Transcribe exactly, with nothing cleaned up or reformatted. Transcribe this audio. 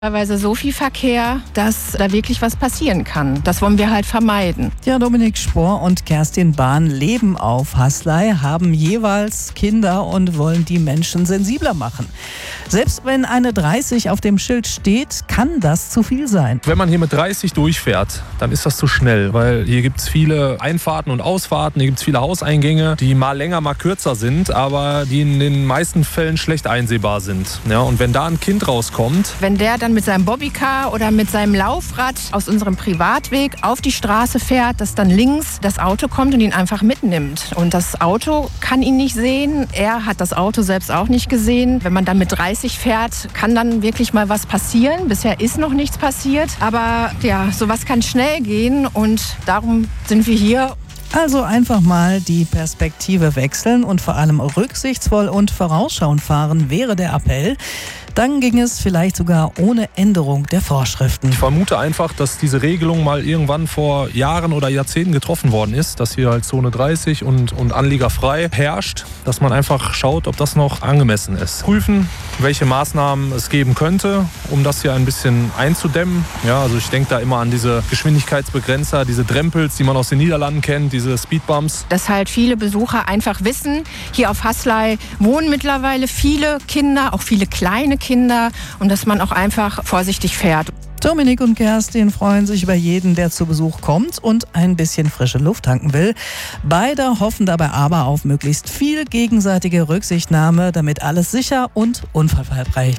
Teilweise so viel Verkehr, dass da wirklich was passieren kann. Das wollen wir halt vermeiden. Ja, Dominik Spohr und Kerstin Bahn leben auf Haslei, haben jeweils Kinder und wollen die Menschen sensibler machen. Selbst wenn eine dreißig auf dem Schild steht, kann das zu viel sein. Wenn man hier mit dreißig durchfährt, dann ist das zu schnell, weil hier gibt es viele Einfahrten und Ausfahrten, hier gibt es viele Hauseingänge, die mal länger, mal kürzer sind, aber die in den meisten Fällen schlecht einsehbar sind. Ja, und wenn da ein Kind rauskommt, wenn der dann mit seinem Bobbycar oder mit seinem Laufrad aus unserem Privatweg auf die Straße fährt, dass dann links das Auto kommt und ihn einfach mitnimmt. Und das Auto kann ihn nicht sehen, er hat das Auto selbst auch nicht gesehen. Wenn man dann mit dreißig fährt, kann dann wirklich mal was passieren. Bisher ist noch nichts passiert, aber ja, sowas kann schnell gehen und darum sind wir hier. Also einfach mal die Perspektive wechseln und vor allem rücksichtsvoll und vorausschauend fahren wäre der Appell. Dann ging es vielleicht sogar ohne Änderung der Vorschriften. Ich vermute einfach, dass diese Regelung mal irgendwann vor Jahren oder Jahrzehnten getroffen worden ist, dass hier halt Zone dreißig und, und anliegerfrei herrscht, dass man einfach schaut, ob das noch angemessen ist. Prüfen, welche Maßnahmen es geben könnte, um das hier ein bisschen einzudämmen. Ja, also ich denke da immer an diese Geschwindigkeitsbegrenzer, diese Drempels, die man aus den Niederlanden kennt, diese Speedbumps. Dass halt viele Besucher einfach wissen, hier auf Haslei wohnen mittlerweile viele Kinder, auch viele kleine Kinder, und dass man auch einfach vorsichtig fährt. Dominik und Kerstin freuen sich über jeden, der zu Besuch kommt und ein bisschen frische Luft tanken will. Beide hoffen dabei aber auf möglichst viel gegenseitige Rücksichtnahme, damit alles sicher und unfallfrei